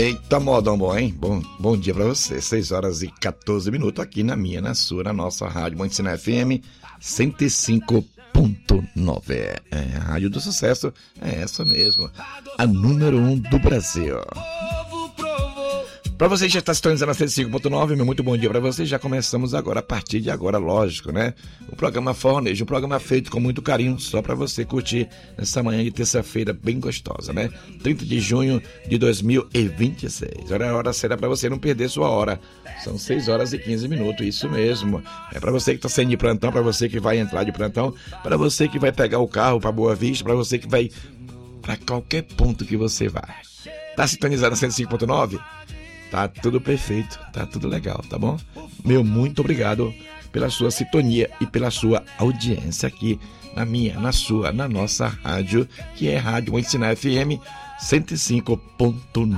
Eita, modão bom, hein? Bom dia pra você. 6 horas e 14 minutos aqui na minha, na sua, na nossa rádio Monte Sinai FM 105.9. A rádio do sucesso é essa mesmo. A número 1 do Brasil. Para você que já está sintonizando a 105.9, meu muito bom dia para você. Já começamos agora, a partir de agora, lógico, né? O programa Fornejo, um programa feito com muito carinho, só para você curtir nessa manhã de terça-feira bem gostosa, né? 30 de junho de 2026. Olha a hora certa para você não perder sua hora. São 6 horas e 15 minutos, isso mesmo. É para você que está saindo de plantão, para você que vai entrar de plantão, para você que vai pegar o carro para Boa Vista, para você que vai para qualquer ponto que você vai. Tá sintonizado na 105.9? Tá tudo perfeito, tá tudo legal, tá bom? Meu muito obrigado pela sua sintonia e pela sua audiência aqui na minha, na sua, na nossa rádio, que é Rádio Monte Sinai FM 105.9.